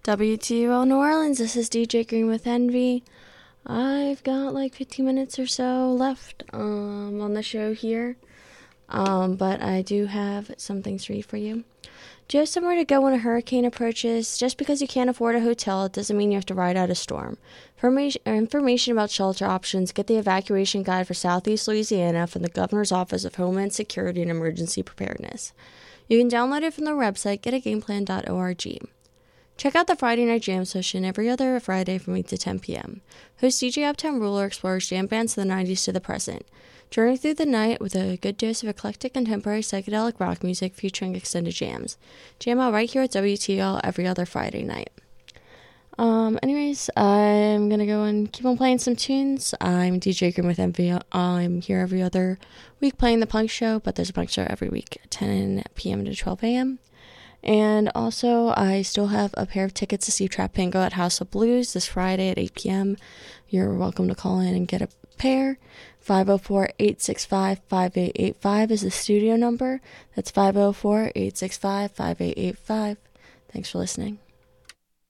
WTUL New Orleans, this is DJ Green with Envy. I've got like 15 minutes or so left on the show here, but I do have some things to read for you. Do you have somewhere to go when a hurricane approaches? Just because you can't afford a hotel, it doesn't mean you have to ride out a storm. For information about shelter options, get the evacuation guide for Southeast Louisiana from the Governor's Office of Homeland Security and Emergency Preparedness. You can download it from their website, getagameplan.org. Check out the Friday Night Jam session every other Friday from 8 to 10 p.m. Host DJ Uptown Ruler explores jam bands from the 90s to the present. Journey through the night with a good dose of eclectic contemporary psychedelic rock music featuring extended jams. Jam out right here at WTL every other Friday night. Anyways, I'm going to go and keep on playing some tunes. I'm DJ Green with Envy. I'm here every other week playing the punk show, but there's a punk show every week at 10 p.m. to 12 a.m. And also, I still have a pair of tickets to see Trap Pingo at House of Blues this Friday at 8 p.m. You're welcome to call in and get a pair. 504-865-5885 is the studio number. That's 504-865-5885. Thanks for listening.